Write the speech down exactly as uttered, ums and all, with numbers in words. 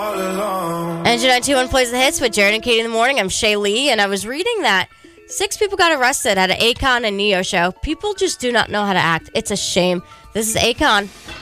Engine nine two one plays the hits with Jared and Katie in the morning. I'm Shay Lee, and I was reading that six people got arrested at an Akon and Neo show. People just do not know how to act. It's a shame. This is Akon.